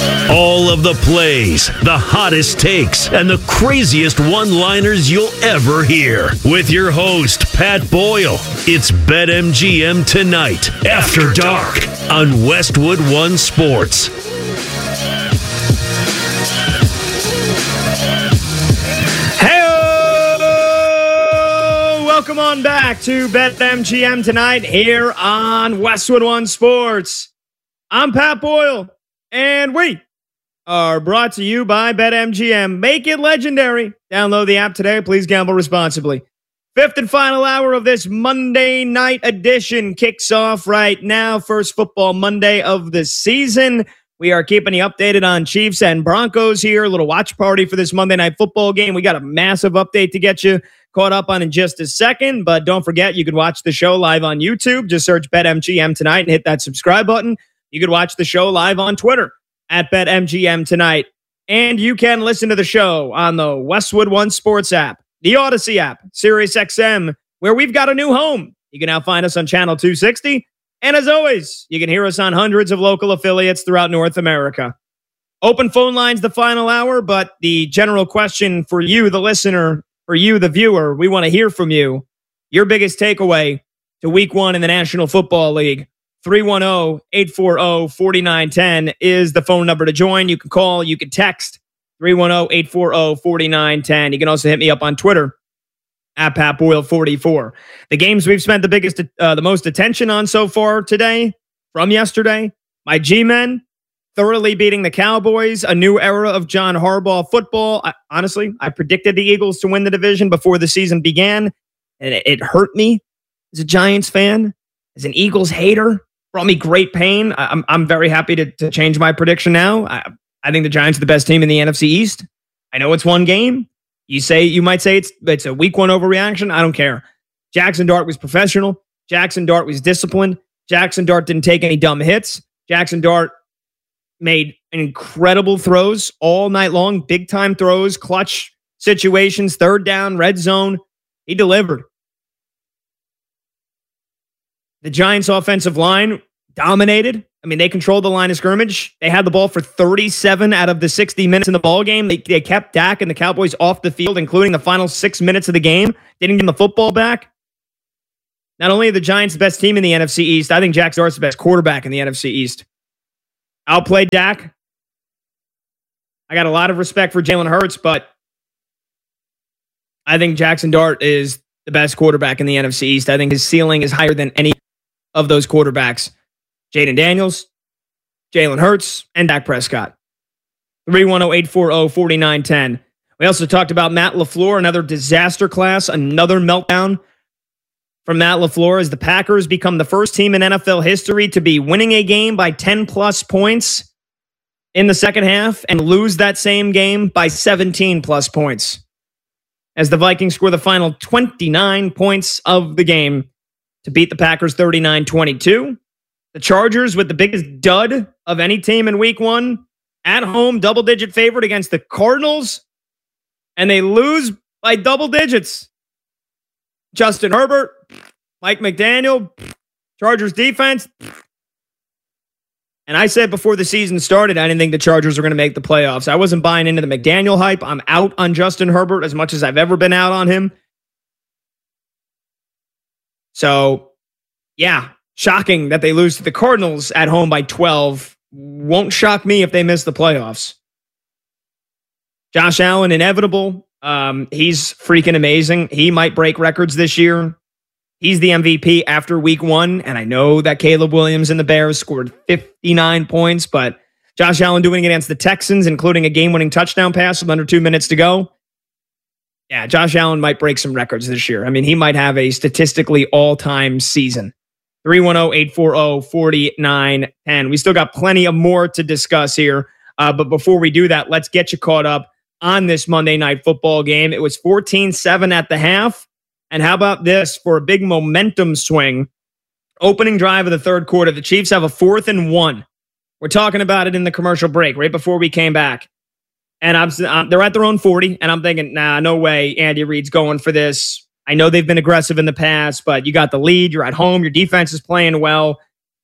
All of the plays, the hottest takes, and the craziest one-liners you'll ever hear. With your host, Pat Boyle. It's BetMGM Tonight, After Dark, on Westwood One Sports. Hey, welcome on back to BetMGM Tonight here on Westwood One Sports. I'm Pat Boyle, and we are brought to you by BetMGM. Make it legendary. Download the app today. Please gamble responsibly. Fifth and final hour of this Monday night edition kicks off right now. First football Monday of the season. We are keeping you updated on Chiefs and Broncos here. A little watch party for this Monday night football game. We got a massive update to get you caught up on in just a second. But don't forget, you can watch the show live on YouTube. Just search BetMGM Tonight and hit that subscribe button. You could watch the show live on Twitter at BetMGM Tonight. And you can listen to the show on the Westwood One Sports app, the Odyssey app, SiriusXM, where we've got a new home. You can now find us on Channel 260. And as always, you can hear us on hundreds of local affiliates throughout North America. Open phone lines the final hour, but the general question for you, the listener, for you, the viewer, we want to hear from you. Your biggest takeaway to week one in the National Football League. 310-840-4910 is the phone number to join. You can call, you can text 310-840-4910. You can also hit me up on Twitter at PatBoyle44. The games we've spent the most attention on so far today, from yesterday, my G-Men thoroughly beating the Cowboys, a new era of John Harbaugh football. Honestly, I predicted the Eagles to win the division before the season began, and it hurt me as a Giants fan, as an Eagles hater. Brought me great pain. I'm very happy to change my prediction now. I think the Giants are the best team in the NFC East. I know it's one game. You might say it's a week one overreaction. I don't care. Jackson Dart was professional. Jackson Dart was disciplined. Jackson Dart didn't take any dumb hits. Jackson Dart made incredible throws all night long. Big time throws, clutch situations, third down, red zone. He delivered. The Giants' offensive line dominated. I mean, they controlled the line of scrimmage. They had the ball for 37 out of the 60 minutes in the ball game. They kept Dak and the Cowboys off the field, including the final 6 minutes of the game. Didn't give them the football back. Not only are the Giants the best team in the NFC East, I think Jackson Dart's the best quarterback in the NFC East. Outplayed Dak. I got a lot of respect for Jalen Hurts, but I think Jackson Dart is the best quarterback in the NFC East. I think his ceiling is higher than any of those quarterbacks. Jaden Daniels, Jalen Hurts, and Dak Prescott. 310-840-4910. We also talked about Matt LaFleur, another disaster class, another meltdown from Matt LaFleur as the Packers become the first team in NFL history to be winning a game by 10-plus points in the second half and lose that same game by 17-plus points. As the Vikings score the final 29 points of the game to beat the Packers 39-22. The Chargers with the biggest dud of any team in week one. At home, double-digit favorite against the Cardinals. And they lose by double digits. Justin Herbert, Mike McDaniel, Chargers defense. And I said before the season started, I didn't think the Chargers were going to make the playoffs. I wasn't buying into the McDaniel hype. I'm out on Justin Herbert as much as I've ever been out on him. So, yeah, shocking that they lose to the Cardinals at home by 12. Won't shock me if they miss the playoffs. Josh Allen, inevitable. He's freaking amazing. He might break records this year. He's the MVP after week one, and I know that Caleb Williams and the Bears scored 59 points, but Josh Allen doing it against the Texans, including a game-winning touchdown pass with under 2 minutes to go. Yeah, Josh Allen might break some records this year. I mean, he might have a statistically all-time season. 310-840-4910. We still got plenty of more to discuss here. But before we do that, let's get you caught up on this Monday Night Football game. It was 14-7 at the half. And how about this for a big momentum swing? Opening drive of the third quarter. The Chiefs have a 4th and 1. We're talking about it in the commercial break right before we came back. And they're at their own 40. And I'm thinking, nah, no way Andy Reid's going for this. I know they've been aggressive in the past, but you got the lead. You're at home. Your defense is playing well.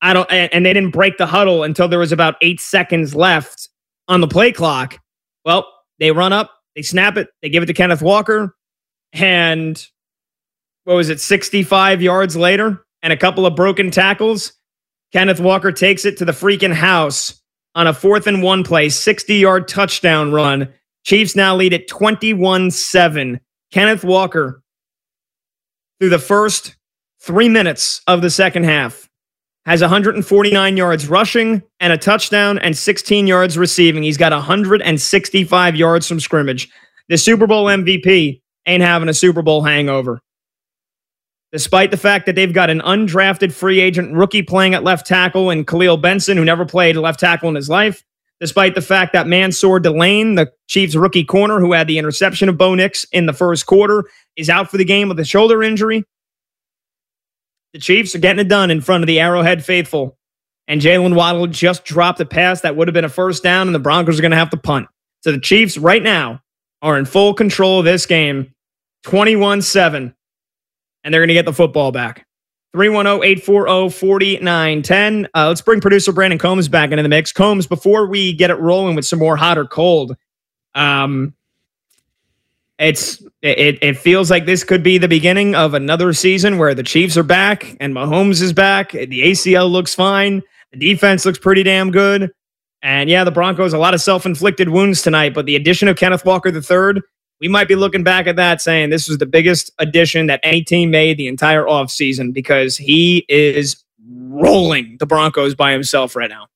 and they didn't break the huddle until there was about 8 seconds left on the play clock. Well, they run up, they snap it, they give it to Kenneth Walker, and what was it, 65 yards later, and a couple of broken tackles, Kenneth Walker takes it to the freaking house on a 4th and 1 play, 60-yard touchdown run. Chiefs now lead at 21-7. Kenneth Walker, through the first 3 minutes of the second half, has 149 yards rushing and a touchdown and 16 yards receiving. He's got 165 yards from scrimmage. The Super Bowl MVP ain't having a Super Bowl hangover. Despite the fact that they've got an undrafted free agent rookie playing at left tackle and Khalil Benson, who never played left tackle in his life. Despite the fact that Mansour Delane, the Chiefs rookie corner who had the interception of Bo Nix in the first quarter, is out for the game with a shoulder injury. The Chiefs are getting it done in front of the Arrowhead faithful. And Jalen Waddle just dropped a pass that would have been a first down, and the Broncos are going to have to punt. So the Chiefs right now are in full control of this game, 21-7, and they're going to get the football back. 310-840-4910. Let's bring producer Brandon Combs back into the mix. Combs, before we get it rolling with some more hot or cold, It feels like this could be the beginning of another season where the Chiefs are back and Mahomes is back. The ACL looks fine. The defense looks pretty damn good. And yeah, the Broncos, a lot of self-inflicted wounds tonight, but the addition of Kenneth Walker III, we might be looking back at that saying this was the biggest addition that any team made the entire offseason because he is rolling the Broncos by himself right now.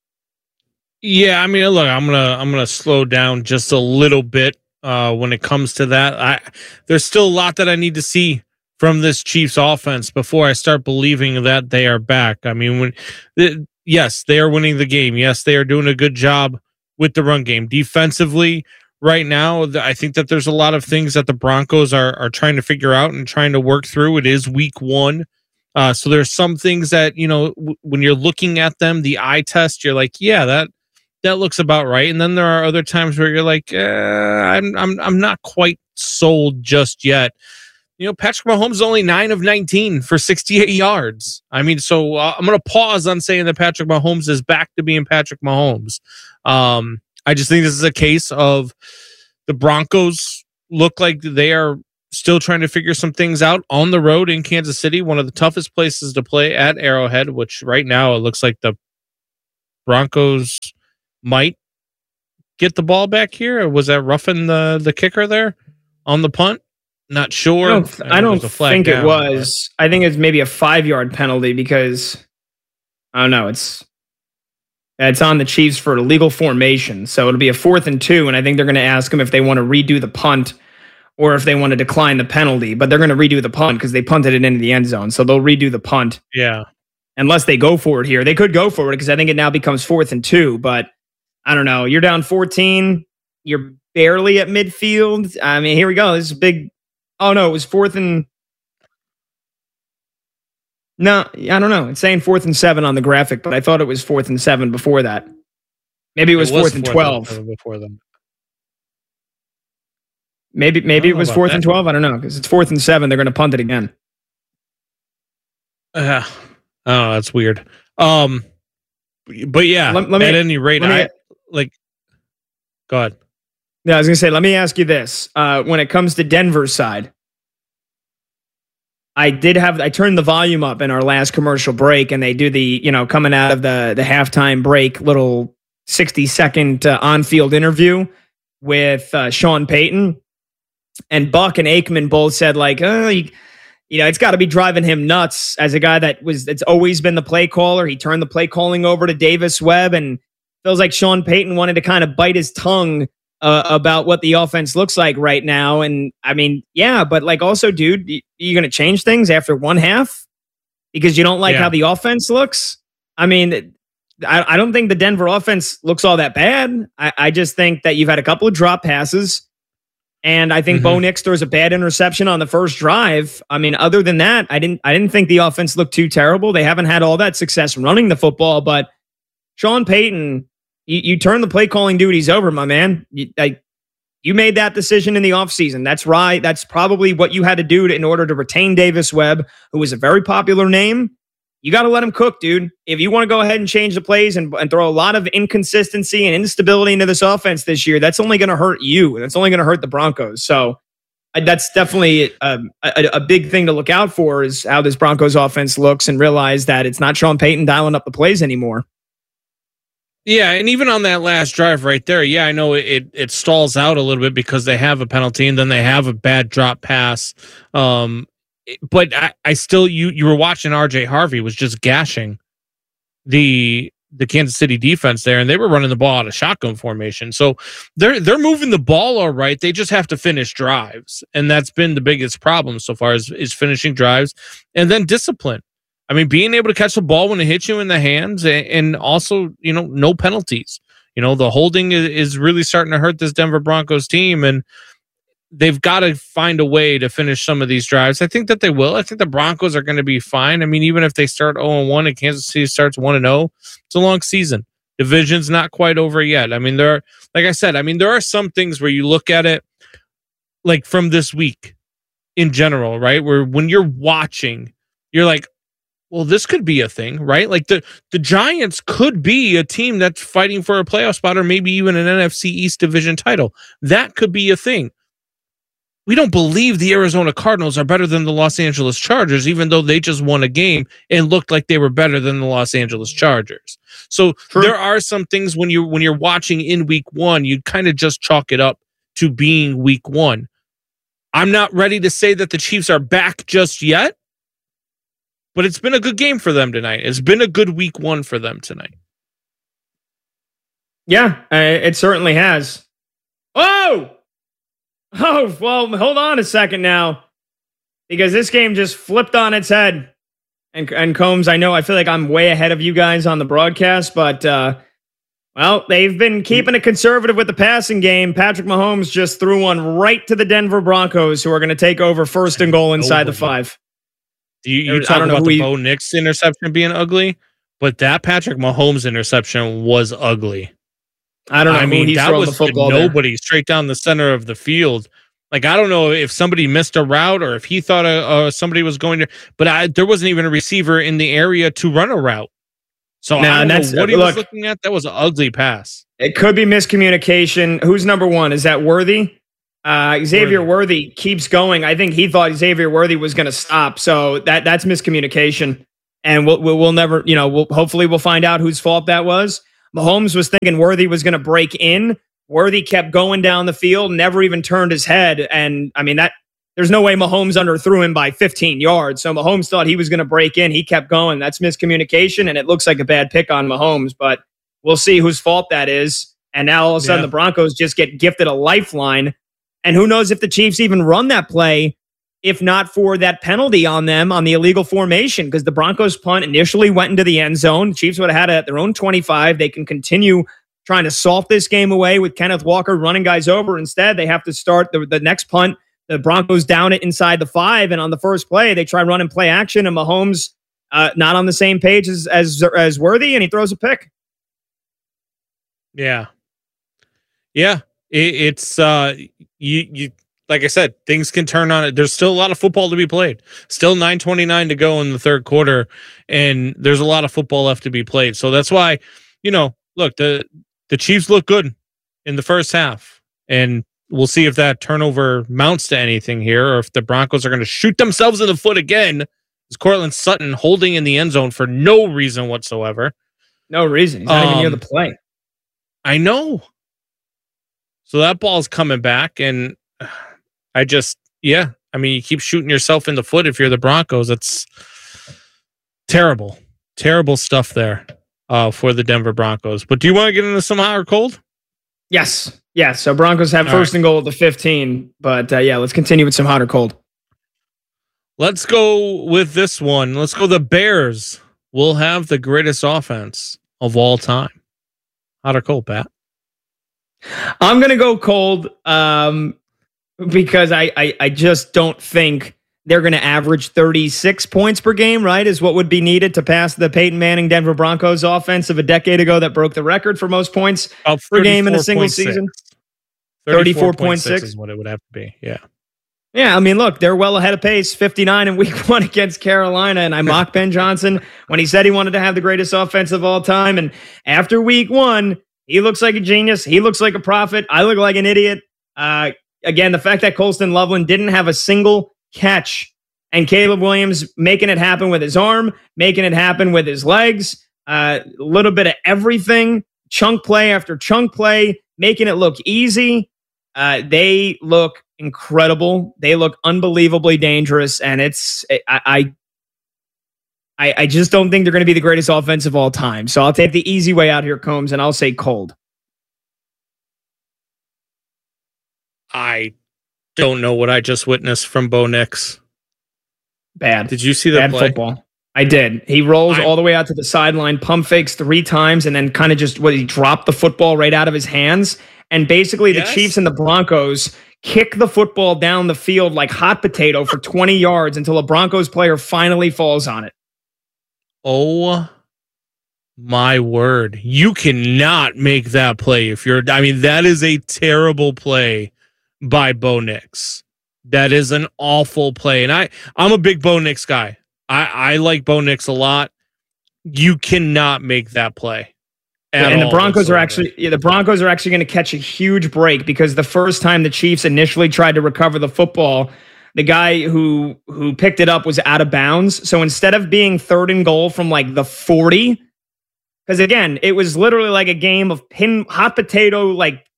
Yeah, I mean, look, I'm gonna slow down just a little bit. When it comes to that, there's still a lot that I need to see from this Chiefs offense before I start believing that they are back. I mean, yes, they are winning the game. Yes, they are doing a good job with the run game. Defensively, right now, I think that there's a lot of things that the Broncos are trying to figure out and trying to work through. It is week 1. So there's some things that, when you're looking at them, the eye test, you're like, yeah, that looks about right. And then there are other times where you're like, I'm not quite sold just yet. Patrick Mahomes is only 9 of 19 for 68 yards. I mean, so I'm going to pause on saying that Patrick Mahomes is back to being Patrick Mahomes. I just think this is a case of the Broncos look like they are still trying to figure some things out on the road in Kansas City, one of the toughest places to play at Arrowhead, which right now it looks like the Broncos might get the ball back here. Or was that roughing the kicker there on the punt? Not sure. I don't think it was. I think it's maybe a 5-yard penalty because I don't know. It's on the Chiefs for illegal formation, so it'll be a 4th and 2, and I think they're going to ask them if they want to redo the punt or if they want to decline the penalty. But they're going to redo the punt because they punted it into the end zone, so they'll redo the punt. Yeah. Unless they go for it here, they could go for it because I think it now becomes 4th and 2, but. I don't know. You're down 14. You're barely at midfield. I mean, here we go. This is big. Oh, no. It was 4th and... No, I don't know. It's saying 4th and 7 on the graphic, but I thought it was 4th and 7 before that. Maybe it was 4th and 12. Before them. Maybe it was 4th and 12. I don't know. Because it's 4th and 7. They're going to punt it again. Oh, that's weird. But yeah, at any rate, go ahead. Yeah, I was going to say, let me ask you this. When it comes to Denver's side, I turned the volume up in our last commercial break, and they do the, coming out of the halftime break, little 60-second on-field interview with Sean Payton. And Buck and Aikman both said, like, it's got to be driving him nuts as a guy that's always been the play caller. He turned the play calling over to Davis Webb, and feels like Sean Payton wanted to kind of bite his tongue about what the offense looks like right now. And I mean, yeah, but like also, dude, you're going to change things after one half because you don't like how the offense looks. I mean, I don't think the Denver offense looks all that bad. I just think that you've had a couple of drop passes. And I think Bo Nix throws a bad interception on the first drive. I mean, other than that, I didn't think the offense looked too terrible. They haven't had all that success running the football, but Sean Payton, you turn the play calling duties over, my man. You made that decision in the offseason. That's right. That's probably what you had to do in order to retain Davis Webb, who was a very popular name. you got to let him cook, dude. If you want to go ahead and change the plays and throw a lot of inconsistency and instability into this offense this year, that's only going to hurt you. That's only going to hurt the Broncos. So that's definitely a big thing to look out for, is how this Broncos offense looks, and realize that it's not Sean Payton dialing up the plays anymore. Yeah, and even on that last drive right there, yeah, I know it stalls out a little bit because they have a penalty and then they have a bad drop pass. But I still, you were watching RJ Harvey was just gashing the Kansas City defense there, and they were running the ball out of shotgun formation. So they're moving the ball all right. They just have to finish drives, and that's been the biggest problem so far is finishing drives, and then discipline. I mean, being able to catch the ball when it hits you in the hands, and also, no penalties. The holding is really starting to hurt this Denver Broncos team, and they've got to find a way to finish some of these drives. I think that they will. I think the Broncos are going to be fine. I mean, even if they start 0-1 and Kansas City starts 1-0, it's a long season. Division's not quite over yet. I mean, there are some things where you look at it, like from this week in general, right? Where when you're watching, you're like, well, this could be a thing, right? Like the Giants could be a team that's fighting for a playoff spot, or maybe even an NFC East division title. That could be a thing. We don't believe the Arizona Cardinals are better than the Los Angeles Chargers, even though they just won a game and looked like they were better than the Los Angeles Chargers. So There are some things when you're watching in week one, you kind of just chalk it up to being week one. I'm not ready to say that the Chiefs are back just yet, but it's been a good game for them tonight. It's been a good week one for them tonight. Yeah, it certainly has. Oh, well, hold on a second now, because this game just flipped on its head. And Combs, I feel like I'm way ahead of you guys on the broadcast, but well, they've been keeping it conservative with the passing game. Patrick Mahomes just threw one right to the Denver Broncos, who are going to take over 1st and goal inside the 5. You talk about the Bo Nix interception being ugly, but that Patrick Mahomes interception was ugly. I don't know. I mean, that was nobody straight down the center of the field. Like, I don't know if somebody missed a route or if he thought somebody was going to, but there wasn't even a receiver in the area to run a route. So I don't know what he was looking at. That was an ugly pass. It could be miscommunication. Who's number one? Is that Worthy? Xavier Worthy keeps going. I think he thought Xavier Worthy was going to stop. So that's miscommunication. And we'll never, hopefully we'll find out whose fault that was. Mahomes was thinking Worthy was going to break in. Worthy kept going down the field, never even turned his head. And I mean, there's no way Mahomes underthrew him by 15 yards. So Mahomes thought he was going to break in. He kept going. That's miscommunication. And it looks like a bad pick on Mahomes, but we'll see whose fault that is. And now all of a sudden the Broncos just get gifted a lifeline. And who knows if the Chiefs even run that play, if not for that penalty on them on the illegal formation, because the Broncos punt initially went into the end zone. The Chiefs would have had it at their own 25. They can continue trying to salt this game away with Kenneth Walker running guys over. Instead, they have to start the next punt. The Broncos down it inside the 5, and on the first play, they try running play action, and Mahomes not on the same page as Worthy, and he throws a pick. Yeah. It's you. Like I said, things can turn on it. There's still a lot of football to be played. Still 9:29 to go in the third quarter, and there's a lot of football left to be played. So that's why, look, the Chiefs look good in the first half, and we'll see if that turnover mounts to anything here, or if the Broncos are going to shoot themselves in the foot again. Is Cortland Sutton holding in the end zone for no reason whatsoever? No reason. He's not even near the play. I know. So that ball's coming back, and you keep shooting yourself in the foot if you're the Broncos. It's terrible stuff there for the Denver Broncos. But do you want to get into some hot or cold? Yes. So Broncos have first and goal at the 15. But let's continue with some hot or cold. Let's go with this one. Let's go. The Bears will have the greatest offense of all time. Hot or cold, Pat? I'm going to go cold. Because I just don't think they're going to average 36 points per game, right, is what would be needed to pass the Peyton Manning Denver Broncos offense of a decade ago that broke the record for most points per game in a single season. 34.6 is what it would have to be, yeah. Yeah, I mean, look, they're well ahead of pace, 59 in week 1 against Carolina, and I mocked Ben Johnson when he said he wanted to have the greatest offense of all time, and after week 1, he looks like a genius. He looks like a prophet. I look like an idiot. Again, the fact that Colston Loveland didn't have a single catch, and Caleb Williams making it happen with his arm, making it happen with his legs, a little bit of everything, chunk play after chunk play, making it look easy. They look incredible. They look unbelievably dangerous, and I just don't think they're going to be the greatest offense of all time. So I'll take the easy way out here, Combs, and I'll say cold. I don't know what I just witnessed from Bo Nix. Bad. Did you see that play? Football. I did. He rolls all the way out to the sideline, pump fakes 3 times, and then kind of he dropped the football right out of his hands. And basically the Chiefs and the Broncos kick the football down the field like hot potato for 20 yards until a Broncos player finally falls on it. Oh my word. You cannot make that play that is a terrible play by Bo Nix. That is an awful play. And I'm a big Bo Nix guy. I like Bo Nix a lot. You cannot make that play. And the Broncos are actually going to catch a huge break, because the first time the Chiefs initially tried to recover the football, the guy who picked it up was out of bounds. So instead of being 3rd and goal from like the 40, because again, it was literally like a game of hot potato,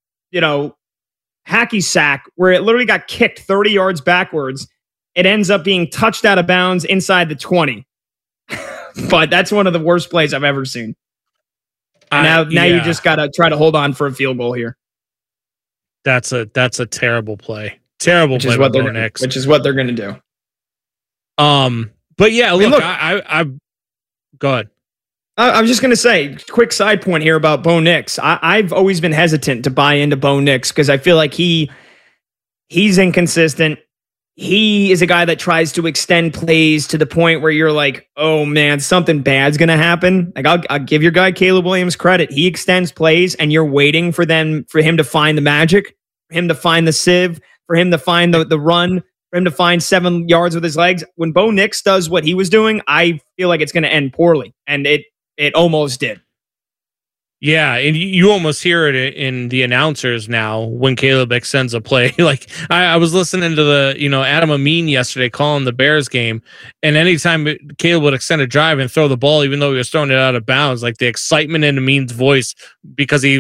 hacky sack, where it literally got kicked 30 yards backwards. It ends up being touched out of bounds inside the 20. But that's one of the worst plays I've ever seen. Now you just got to try to hold on for a field goal here. That's a terrible play. Terrible play by Bo Nix. Which is what they're going to do. But yeah, look, I go ahead. I was just going to say, quick side point here about Bo Nix. I've always been hesitant to buy into Bo Nix because I feel like he's inconsistent. He is a guy that tries to extend plays to the point where you're like, oh man, something bad's going to happen. Like I'll give your guy Caleb Williams credit. He extends plays and you're waiting for him to find the magic, for him to find the sieve, for him to find the run, for him to find 7 yards with his legs. When Bo Nix does what he was doing, I feel like it's going to end poorly. And it almost did. Yeah, and you almost hear it in the announcers now when Caleb extends a play. Like I was listening to the Adam Amin yesterday calling the Bears game, and anytime Caleb would extend a drive and throw the ball, even though he was throwing it out of bounds, like the excitement in Amin's voice because he